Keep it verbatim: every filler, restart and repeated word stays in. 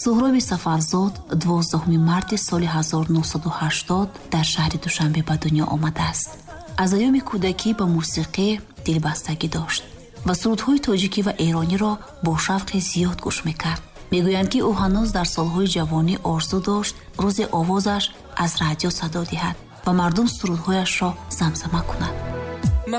суҳроби сафарзод дувоздаҳуми марти соли ҳазору нуҳсаду ҳаштод дар шаҳри душанбе ба дунё омадааст. аз айёми кӯдакӣ ба мусиқӣ дилбастагӣ дошт ва сурудҳои тоҷикӣ ва эрониро бо шавқи зиёд гӯш мекард. мегӯянд ки ӯ ҳанӯз дар солҳои ҷавонӣ орзу дошт рӯзе овозаш аз радио садо диҳад ва мардум сурудҳояшро замзама кунад.